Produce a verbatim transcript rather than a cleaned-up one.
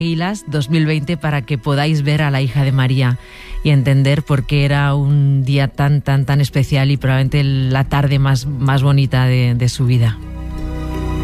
Águilas dos mil veinte para que podáis ver a la hija de María y entender por qué era un día tan, tan, tan especial y probablemente la tarde más, más bonita de, de su vida.